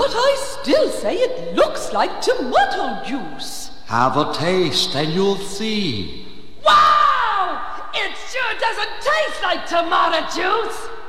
But I still say it looks like tomato juice. Have a taste and you'll see. Wow! It sure doesn't taste like tomato juice.